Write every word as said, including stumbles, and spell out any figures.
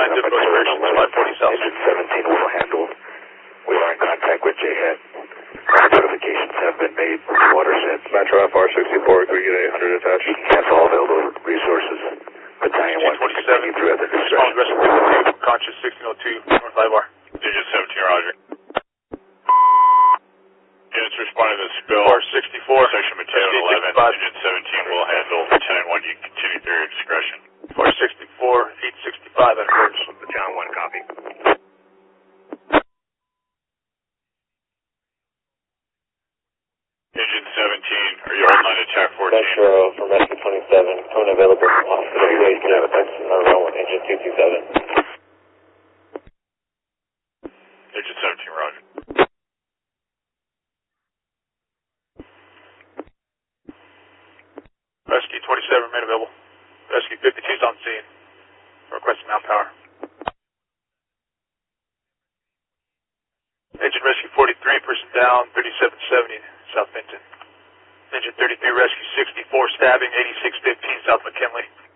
nine, difficult operations, five forty South. Engine seventeen will handle. We are in contact with J HAT. Notifications have been made. Watershed. Metro F R sixty-four, could we get eight hundred attached? Cancel all available resources. Battalion one can continue through at their discretion. Aggressive two, conscious sixteen oh two, North five R. Digit seventeen, roger. Units responding to the spill. four sixty-four. Section Battalion eleven, Digit seventeen will handle. Battalion one, you can continue through your discretion. four sixty-four, eight sixty-five at approach. Battalion one, copy. Digit seventeen, are you online attack fourteen? Metro from Rescue twenty-seven, coming available from hospital. You can have a text on our one engine two two seven. Digit seventeen, roger. Rescue twenty-seven made available. Rescue fifty-two is on scene. Requesting mount power. Engine Rescue forty-three, person down, thirty-seven seventy, South Benton. Engine thirty-three, Rescue sixty-four, stabbing, eighty-six fifteen, South McKinley.